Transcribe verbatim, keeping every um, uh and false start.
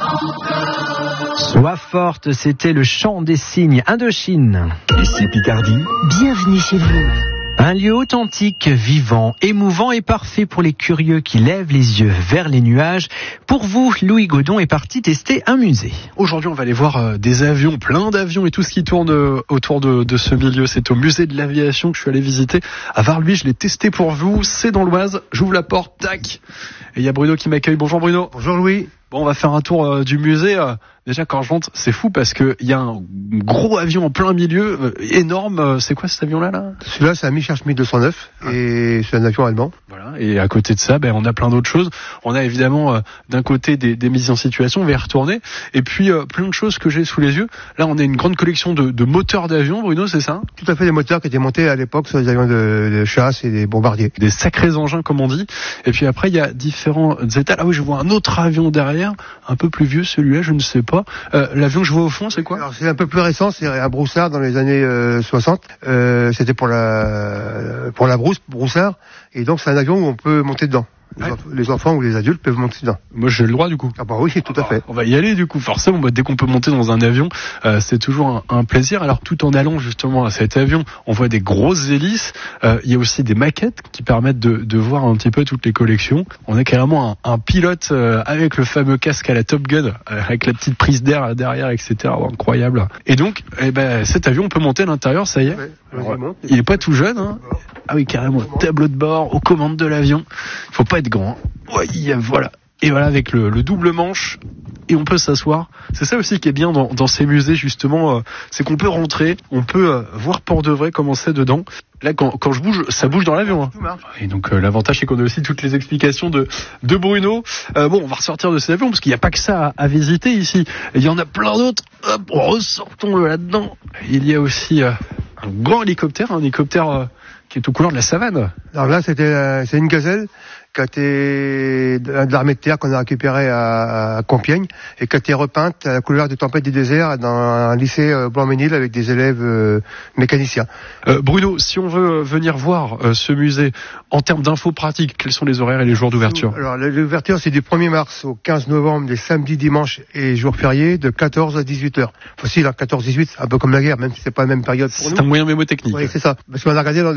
Sois forte, c'était le chant des cygnes Indochine. Ici Picardie. Bienvenue chez vous. Un lieu authentique, vivant, émouvant et parfait pour les curieux qui lèvent les yeux vers les nuages. Pour vous, Louis Godon est parti tester un musée. Aujourd'hui, on va aller voir euh, des avions, plein d'avions et tout ce qui tourne euh, autour de, de ce milieu. C'est au musée de l'aviation que je suis allé visiter à Varluy. Je l'ai testé pour vous. C'est dans l'Oise. J'ouvre la porte, tac. Et il y a Bruno qui m'accueille. Bonjour Bruno. Bonjour Louis. Bon, on va faire un tour euh, du musée. Euh, déjà, quand je rentre, c'est fou parce que il y a un gros avion en plein milieu, euh, énorme. Euh, c'est quoi cet avion-là, là Celui-là, c'est un Messerschmitt deux cent neuf ah. et c'est un avion allemand. Voilà. Et à côté de ça, ben, on a plein d'autres choses. On a évidemment euh, d'un côté des, des mises en situation, on va y retourner. Et puis euh, plein de choses que j'ai sous les yeux. Là, on a une grande collection de, de moteurs d'avions, Bruno, c'est ça? Tout à fait, des moteurs qui étaient montés à l'époque sur les avions de, de chasse et des bombardiers. Des sacrés engins, comme on dit. Et puis après, il y a différents états. Ah oui, je vois un autre avion derrière, un peu plus vieux, celui-là, je ne sais pas. Euh, l'avion que je vois au fond, c'est quoi? Alors, c'est un peu plus récent, c'est un Broussard dans les années euh, soixante. Euh, c'était pour la pour la brousse, Broussard. Et donc, c'est un avion où on peut monter dedans. Les, ouais. enf- les enfants ou les adultes peuvent monter dedans. Moi, j'ai le droit, du coup. Ah bah oui, tout à fait. On va y aller, du coup. Forcément, bah, dès qu'on peut monter dans un avion, euh, c'est toujours un, un plaisir. Alors, tout en allant justement à cet avion, on voit des grosses hélices. Euh, il y a aussi des maquettes qui permettent de, de voir un petit peu toutes les collections. On a carrément un, un pilote euh, avec le fameux casque à la Top Gun, avec la petite prise d'air derrière, et cetera. Oh, incroyable. Et donc, eh ben, cet avion, on peut monter à l'intérieur, ça y est. Ouais, Alors, il est pas tout jeune, hein. Ah oui, carrément, tableau de bord, aux commandes de l'avion. Il faut pas être grand. Ouais, voilà. Et voilà, avec le, le double manche, et on peut s'asseoir. C'est ça aussi qui est bien dans, dans ces musées, justement, euh, c'est qu'on peut rentrer, on peut euh, voir pour de vrai comment c'est dedans. Là, quand, quand je bouge, ça bouge dans l'avion. Hein. Et donc, euh, l'avantage, c'est qu'on a aussi toutes les explications de, de Bruno. Euh, bon, on va ressortir de cet avion, parce qu'il n'y a pas que ça à, à visiter ici. Il y en a plein d'autres. Hop, ressortons-le là-dedans. Il y a aussi euh, un grand hélicoptère, un hélicoptère euh, qui est aux couleurs de la savane. Alors là, c'était euh, c'est une gazelle qui a été de l'armée de terre qu'on a récupérée à, à Compiègne et qui a été repeinte à la couleur des tempêtes du désert dans un lycée euh, Blanc-Ménil avec des élèves euh, mécaniciens. Euh, Bruno, si on veut venir voir euh, ce musée en termes d'infos pratiques, quels sont les horaires et les jours d'ouverture? Alors l'ouverture, c'est du premier mars au quinze novembre, les samedis, dimanches et jours fériés de quatorze à dix-huit heures. Facile, hein, quatorze dix-huit, un peu comme la guerre, même si c'est pas la même période pour nous. C'est un moyen mémotechnique. Oui, c'est ça. Parce qu'on a regardé dans